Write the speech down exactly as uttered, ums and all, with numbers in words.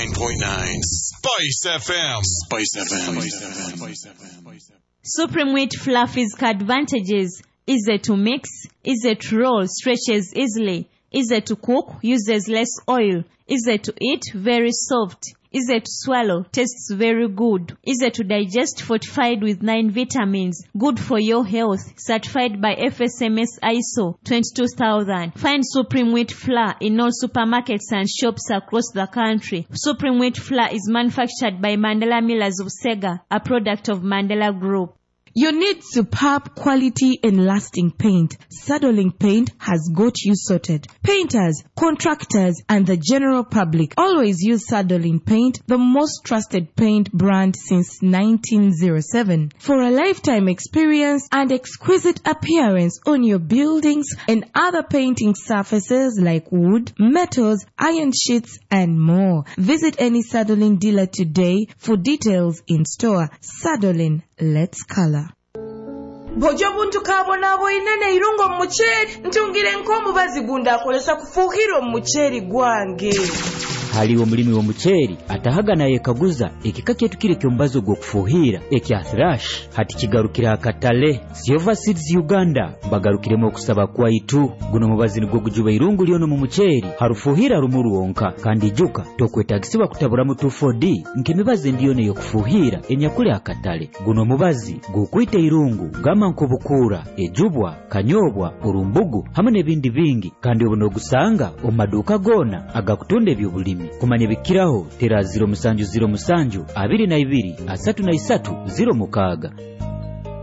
ninety-nine point nine Spice F M. Spice F M. Spice F M. Supreme Wheat Flour Physical advantages: easy to mix, easy to roll, stretches easily, easy to cook, uses less oil, easy to eat, very soft, easy to swallow, tastes very good, easy to digest, fortified with nine vitamins, good for your health, certified by F S M S I S O twenty-two thousand. Find Supreme Wheat Flour in all supermarkets and shops across the country. Supreme Wheat Flour is manufactured by Mandela Millers of Sega, a product of Mandela Group. You need superb quality and lasting paint. Sadolin Paint has got you sorted. Painters, contractors, and the general public always use Sadolin Paint, the most trusted paint brand since nineteen oh seven. For a lifetime experience and exquisite appearance on your buildings and other painting surfaces like wood, metals, iron sheets, and more. Visit any Sadolin dealer today for details in store. Sadolin, let's color. Bojo buntu kabona abo inene irungo mucheri ntungire nkomu bazigunda akolesa kufuhira mucheri gwange. Hali omulimi w'omucheri atahagana yekaguza ekika kyetu kire kyombazo gwo kufuhira ekya thrash hati kigarukira akatale Silver Seeds Uganda bagarukiremo okusaba kwa itu guno mubazi nigwo gujuba irungu lyono mu mucheri harufuhira rumuruonka kandi juka tokwetagisibwa kutabura mu two four D nkemibazi ndiyo ne yokufuhira enyakule akatale guno mubazi gukwita irungu gama nkobukura ejubwa kanyobwa urumbugu hamwe nebindi bingi kandi obuno gusanga omaduka gona agakutonde by'obulimi kumanya bikiraho tera zero musanju zero musanju abiri na ibiri asatu na isatu zero mukaga.